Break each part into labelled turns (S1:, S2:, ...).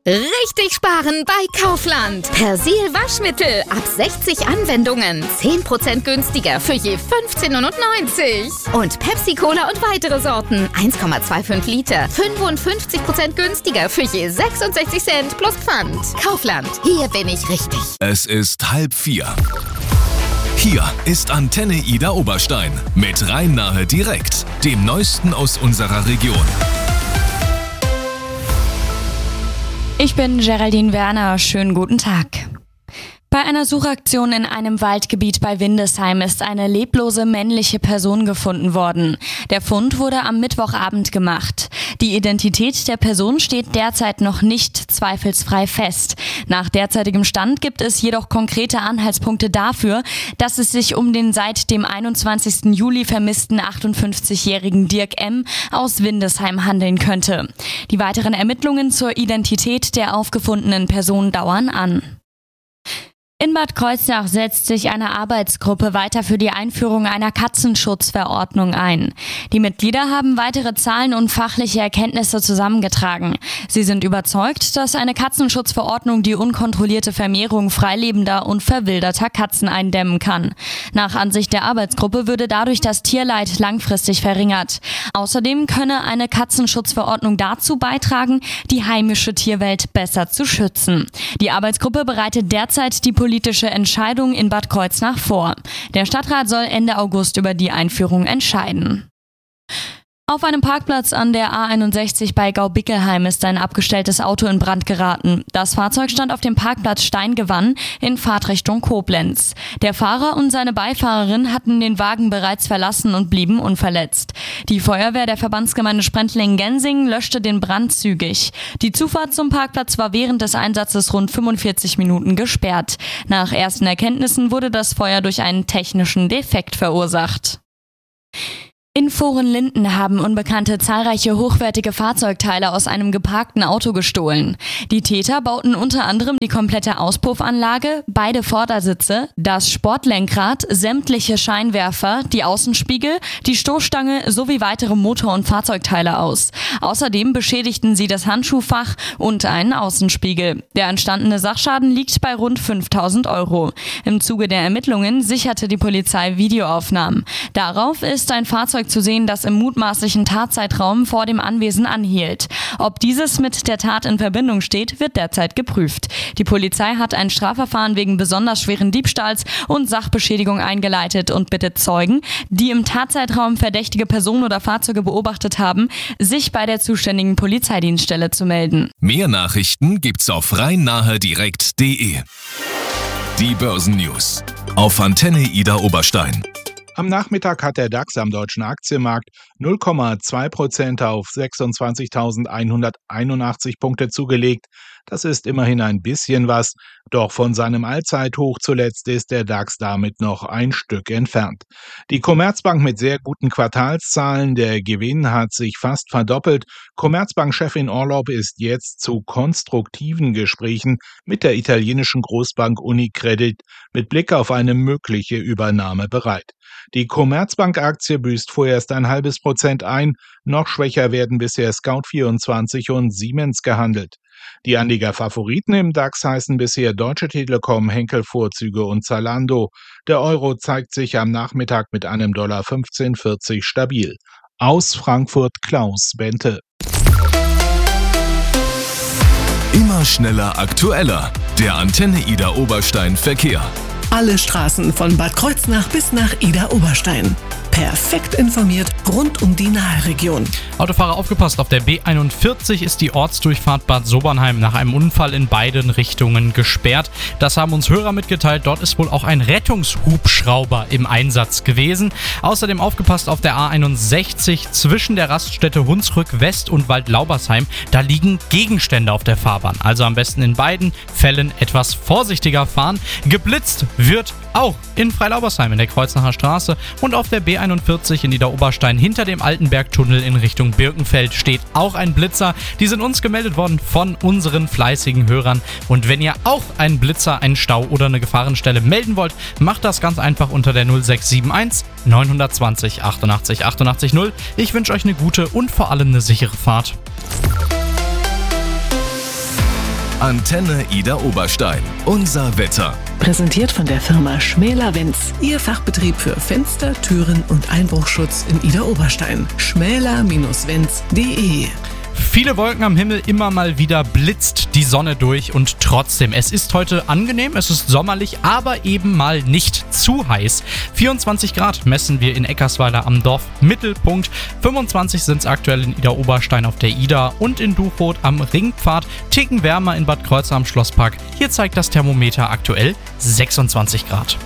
S1: Richtig sparen bei Kaufland. Persil Waschmittel ab 60 Anwendungen. 10% günstiger für je 15,99 €. Und Pepsi Cola und weitere Sorten. 1,25 Liter. 55% günstiger für je 66 Cent plus Pfand. Kaufland. Hier bin ich richtig.
S2: Es ist 3:30. Hier ist Antenne Ida Oberstein mit Rhein-Nahe direkt, dem Neuesten aus unserer Region.
S3: Ich bin Geraldine Werner, schönen guten Tag. Bei einer Suchaktion in einem Waldgebiet bei Windesheim ist eine leblose männliche Person gefunden worden. Der Fund wurde am Mittwochabend gemacht. Die Identität der Person steht derzeit noch nicht zweifelsfrei fest. Nach derzeitigem Stand gibt es jedoch konkrete Anhaltspunkte dafür, dass es sich um den seit dem 21. Juli vermissten 58-jährigen Dirk M. aus Windesheim handeln könnte. Die weiteren Ermittlungen zur Identität der aufgefundenen Person dauern an. In Bad Kreuznach setzt sich eine Arbeitsgruppe weiter für die Einführung einer Katzenschutzverordnung ein. Die Mitglieder haben weitere Zahlen und fachliche Erkenntnisse zusammengetragen. Sie sind überzeugt, dass eine Katzenschutzverordnung die unkontrollierte Vermehrung freilebender und verwilderter Katzen eindämmen kann. Nach Ansicht der Arbeitsgruppe würde dadurch das Tierleid langfristig verringert. Außerdem könne eine Katzenschutzverordnung dazu beitragen, die heimische Tierwelt besser zu schützen. Die Arbeitsgruppe bereitet derzeit die politische Entscheidung in Bad Kreuznach vor. Der Stadtrat soll Ende August über die Einführung entscheiden. Auf einem Parkplatz an der A61 bei Gaubickelheim ist ein abgestelltes Auto in Brand geraten. Das Fahrzeug stand auf dem Parkplatz Steingewann in Fahrtrichtung Koblenz. Der Fahrer und seine Beifahrerin hatten den Wagen bereits verlassen und blieben unverletzt. Die Feuerwehr der Verbandsgemeinde Sprendlingen-Gensingen löschte den Brand zügig. Die Zufahrt zum Parkplatz war während des Einsatzes rund 45 Minuten gesperrt. Nach ersten Erkenntnissen wurde das Feuer durch einen technischen Defekt verursacht. In Fohrenlinden haben Unbekannte zahlreiche hochwertige Fahrzeugteile aus einem geparkten Auto gestohlen. Die Täter bauten unter anderem die komplette Auspuffanlage, beide Vordersitze, das Sportlenkrad, sämtliche Scheinwerfer, die Außenspiegel, die Stoßstange sowie weitere Motor- und Fahrzeugteile aus. Außerdem beschädigten sie das Handschuhfach und einen Außenspiegel. Der entstandene Sachschaden liegt bei rund 5.000 €. Im Zuge der Ermittlungen sicherte die Polizei Videoaufnahmen. Darauf ist ein Fahrzeug zu sehen, das im mutmaßlichen Tatzeitraum vor dem Anwesen anhielt. Ob dieses mit der Tat in Verbindung steht, wird derzeit geprüft. Die Polizei hat ein Strafverfahren wegen besonders schweren Diebstahls und Sachbeschädigung eingeleitet und bittet Zeugen, die im Tatzeitraum verdächtige Personen oder Fahrzeuge beobachtet haben, sich bei der zuständigen Polizeidienststelle zu melden.
S2: Mehr Nachrichten gibt's auf rhein-nahe-direkt.de. Die Börsennews auf Antenne Ida Oberstein.
S4: Am Nachmittag hat der DAX am deutschen Aktienmarkt 0,2% auf 26.181 Punkte zugelegt. Das ist immerhin ein bisschen was, doch von seinem Allzeithoch zuletzt ist der DAX damit noch ein Stück entfernt. Die Commerzbank mit sehr guten Quartalszahlen, der Gewinn hat sich fast verdoppelt. Commerzbank-Chefin Orlob ist jetzt zu konstruktiven Gesprächen mit der italienischen Großbank Unicredit mit Blick auf eine mögliche Übernahme bereit. Die Commerzbank-Aktie büßt vorerst 0,5% ein, noch schwächer werden bisher Scout24 und Siemens gehandelt. Die Anlegerfavoriten im DAX heißen bisher Deutsche Telekom, Henkel Vorzüge und Zalando. Der Euro zeigt sich am Nachmittag mit einem $15,40 stabil. Aus Frankfurt Klaus Bente.
S2: Immer schneller, aktueller. Der Antenne Ida Oberstein Verkehr.
S5: Alle Straßen von Bad Kreuznach bis nach Ida Oberstein. Perfekt informiert rund um die Nahe-Region.
S6: Autofahrer aufgepasst, auf der B41 ist die Ortsdurchfahrt Bad Sobernheim nach einem Unfall in beiden Richtungen gesperrt. Das haben uns Hörer mitgeteilt. Dort ist wohl auch ein Rettungshubschrauber im Einsatz gewesen. Außerdem aufgepasst auf der A61 zwischen der Raststätte Hunsrück West und Waldlaubersheim. Da liegen Gegenstände auf der Fahrbahn. Also am besten in beiden Fällen etwas vorsichtiger fahren. Geblitzt wird auch in Freilaubersheim in der Kreuznacher Straße und auf der B41 in Ida Oberstein hinter dem Altenbergtunnel in Richtung Birkenfeld steht auch ein Blitzer. Die sind uns gemeldet worden von unseren fleißigen Hörern. Und wenn ihr auch einen Blitzer, einen Stau oder eine Gefahrenstelle melden wollt, macht das ganz einfach unter der 0671 920 88 88 0. Ich wünsche euch eine gute und vor allem eine sichere Fahrt.
S2: Antenne Ida Oberstein. Unser Wetter.
S5: Präsentiert von der Firma Schmäler-Wenz. Ihr Fachbetrieb für Fenster, Türen und Einbruchschutz in Ida Oberstein. schmäler-wenz.de.
S6: Viele Wolken am Himmel, immer mal wieder blitzt die Sonne durch und trotzdem, es ist heute angenehm, es ist sommerlich, aber eben mal nicht zu heiß. 24 Grad messen wir in Eckersweiler am Dorfmittelpunkt, 25 sind es aktuell in Ida Oberstein auf der Ida und in Duchroth am Ringpfad, Ticken wärmer in Bad Kreuznach am Schlosspark. Hier zeigt das Thermometer aktuell 26 Grad.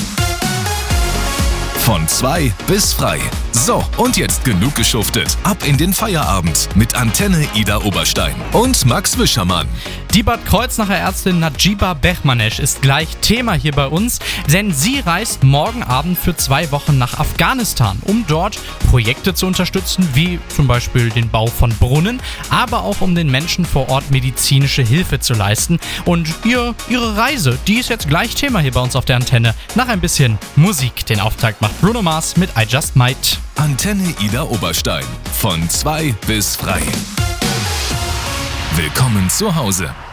S2: Von 2 bis frei. So, und jetzt genug geschuftet. Ab in den Feierabend mit Antenne Ida Oberstein und Max Wischermann.
S6: Die Bad Kreuznacher Ärztin Najiba Bechmanesch ist gleich Thema hier bei uns, denn sie reist morgen Abend für 2 Wochen nach Afghanistan, um dort Projekte zu unterstützen, wie zum Beispiel den Bau von Brunnen, aber auch um den Menschen vor Ort medizinische Hilfe zu leisten. Und ihre Reise, die ist jetzt gleich Thema hier bei uns auf der Antenne. Nach ein bisschen Musik. Den Auftakt macht Bruno Mars mit I Just Might.
S2: Antenne Ida Oberstein. Von 2 bis frei. Willkommen zu Hause.